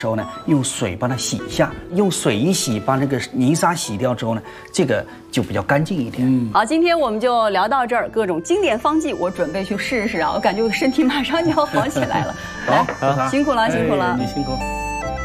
时候呢，用水把它洗一下，用水一洗，把那个泥沙洗掉之后呢，这个就比较干净一点。 好，今天我们就聊到这儿，各种经典方剂，我准备去试试啊，我感觉我身体马上就要好起来了。 好， 辛苦了，辛苦了， 你辛苦。